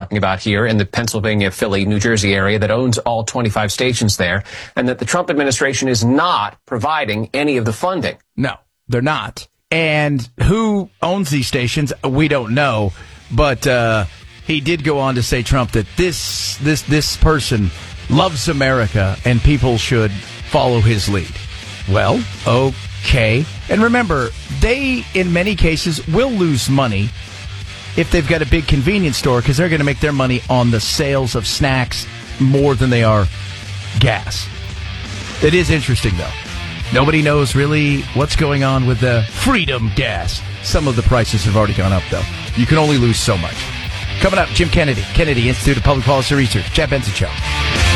talking about here in the Pennsylvania, Philly, New Jersey area that owns all 25 stations there, and that the Trump administration is not providing any of the funding. No, they're not. And who owns these stations, we don't know. But he did go on to say, Trump, that this person loves America and people should follow his lead. Well, okay. And remember, they, in many cases, will lose money if they've got a big convenience store because they're going to make their money on the sales of snacks more than they are gas. It is interesting, though. Nobody knows really what's going on with the Freedom gas. Some of the prices have already gone up, though. You can only lose so much. Coming up, Jim Kennedy, Kennedy Institute of Public Policy Research, Chad Benson Show.